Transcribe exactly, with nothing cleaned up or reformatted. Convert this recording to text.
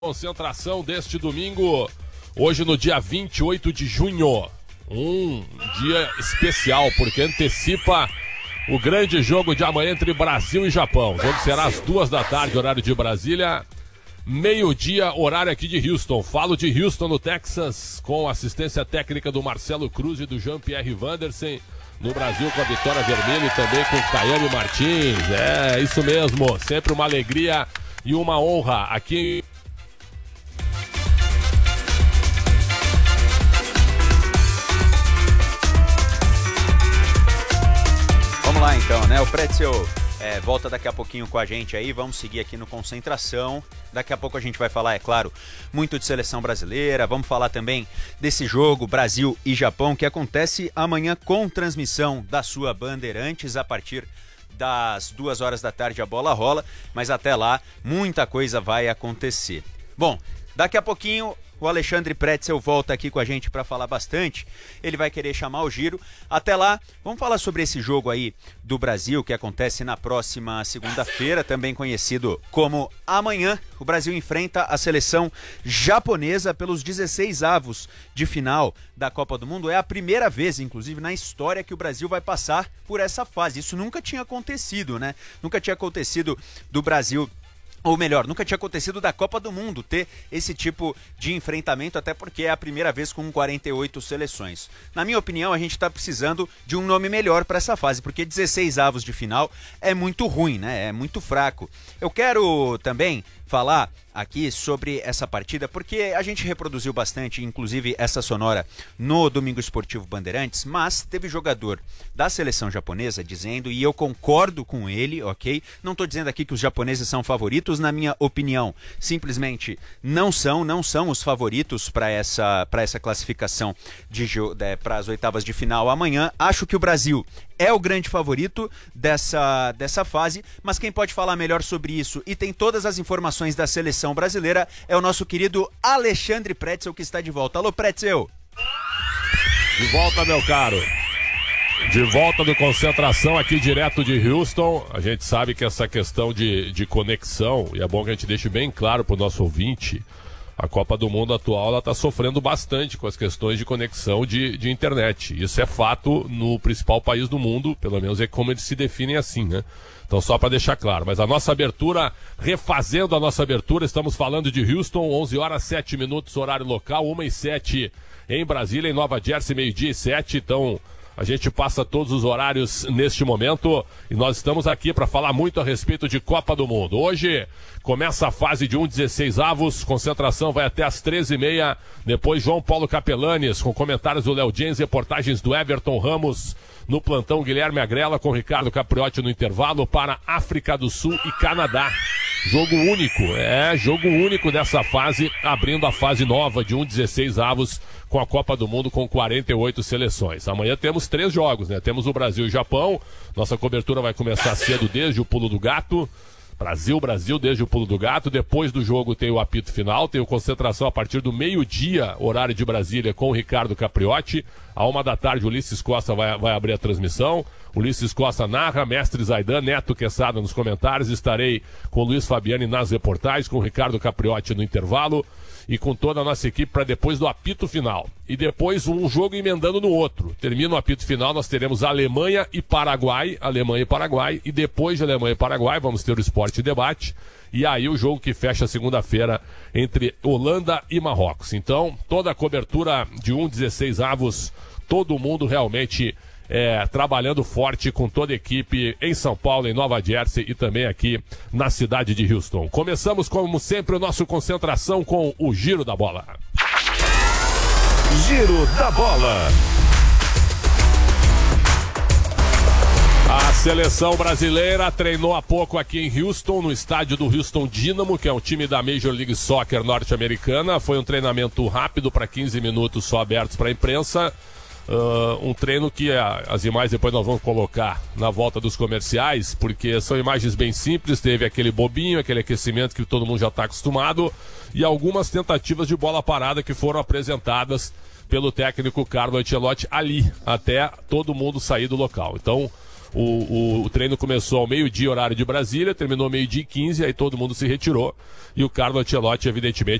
Concentração deste domingo, hoje no dia vinte e oito de junho, um dia especial porque antecipa o grande jogo de amanhã entre Brasil e Japão. O jogo será às duas da tarde, horário de Brasília, meio-dia, horário aqui de Houston. Falo de Houston, no Texas, com assistência técnica do Marcelo Cruz e do Jean-Pierre Vandersen. No Brasil com a Vitória Vermelha e também com o Caiane Martins. É, isso mesmo, sempre uma alegria e uma honra aqui. Vamos lá então, né? O Pretzel é, volta daqui a pouquinho com a gente aí, vamos seguir aqui no Concentração. Daqui a pouco a gente vai falar, é claro, muito de seleção brasileira, vamos falar também desse jogo Brasil e Japão, que acontece amanhã com transmissão da sua Bandeirantes a partir das duas horas da tarde a bola rola, mas até lá muita coisa vai acontecer. Bom, daqui a pouquinho o Alexandre Pretzel volta aqui com a gente para falar bastante. Ele vai querer chamar o Giro. Até lá, vamos falar sobre esse jogo aí do Brasil, que acontece na próxima segunda-feira, também conhecido como amanhã. O Brasil enfrenta a seleção japonesa pelos dezesseis avos de final da Copa do Mundo. É a primeira vez, inclusive, na história que o Brasil vai passar por essa fase. Isso nunca tinha acontecido, né? Nunca tinha acontecido do Brasil... Ou melhor, nunca tinha acontecido da Copa do Mundo ter esse tipo de enfrentamento, até porque é a primeira vez com quarenta e oito seleções. Na minha opinião, a gente está precisando de um nome melhor para essa fase, porque dezesseis avos de final é muito ruim, né? É muito fraco. Eu quero também falar aqui sobre essa partida, porque a gente reproduziu bastante, inclusive essa sonora, no Domingo Esportivo Bandeirantes, mas teve jogador da seleção japonesa dizendo, e eu concordo com ele, ok? Não estou dizendo aqui que os japoneses são favoritos, na minha opinião, simplesmente não são, não são os favoritos para essa, para essa classificação de, de, para as oitavas de final amanhã. Acho que o Brasil é o grande favorito dessa, dessa fase, mas quem pode falar melhor sobre isso e tem todas as informações da seleção brasileira é o nosso querido Alexandre Pretzel, que está de volta. Alô, Pretzel! De volta, meu caro. De volta do Concentração aqui direto de Houston. A gente sabe que essa questão de, de conexão, e é bom que a gente deixe bem claro para o nosso ouvinte, a Copa do Mundo atual está sofrendo bastante com as questões de conexão de, de internet. Isso é fato no principal país do mundo, pelo menos é como eles se definem assim, né? Então só para deixar claro, mas a nossa abertura, refazendo a nossa abertura, estamos falando de Houston, onze horas, sete minutos, horário local, uma e sete em Brasília, em Nova Jersey, meio-dia e sete, então... A gente passa todos os horários neste momento e nós estamos aqui para falar muito a respeito de Copa do Mundo. Hoje começa a fase de um dezesseis avos, concentração vai até às treze e meia. Depois João Paulo Capelanes com comentários do Léo James, reportagens do Everton Ramos. No plantão Guilherme Agrela com Ricardo Capriotti no intervalo para África do Sul e Canadá. Jogo único, é jogo único dessa fase, abrindo a fase nova de um dezesseis avos com a Copa do Mundo com quarenta e oito seleções. Amanhã temos três jogos, né? Temos o Brasil e o Japão. Nossa cobertura vai começar cedo desde o Pulo do Gato. Brasil, Brasil, desde o Pulo do Gato. Depois do jogo tem o apito final, tem o Concentração a partir do meio-dia, horário de Brasília, com o Ricardo Capriotti. À uma da tarde, o Ulisses Costa vai, vai abrir a transmissão. Ulisses Costa narra, Mestre Zaidan, Neto Quesada nos comentários. Estarei com o Luiz Fabiani nas reportagens, com o Ricardo Capriotti no intervalo e com toda a nossa equipe para depois do apito final. E depois um jogo emendando no outro. Termina o apito final, nós teremos Alemanha e Paraguai, Alemanha e Paraguai, e depois de Alemanha e Paraguai vamos ter o Esporte Debate, e aí o jogo que fecha segunda-feira entre Holanda e Marrocos. Então, toda a cobertura de um dezesseis avos, todo mundo realmente... É, trabalhando forte com toda a equipe em São Paulo, em Nova Jersey e também aqui na cidade de Houston. Começamos, como sempre, o nosso Concentração com o Giro da Bola. Giro da Bola. A seleção brasileira treinou há pouco aqui em Houston, no estádio do Houston Dynamo, que é um time da Major League Soccer norte-americana. Foi um treinamento rápido para quinze minutos só abertos para a imprensa. Uh, um treino que uh, as imagens depois nós vamos colocar na volta dos comerciais, porque são imagens bem simples. Teve aquele bobinho, aquele aquecimento que todo mundo já está acostumado, e algumas tentativas de bola parada que foram apresentadas pelo técnico Carlo Ancelotti ali, até todo mundo sair do local. Então O, o, o treino começou ao meio-dia, horário de Brasília, terminou meio-dia e quinze, aí todo mundo se retirou. E o Carlo Ancelotti, evidentemente,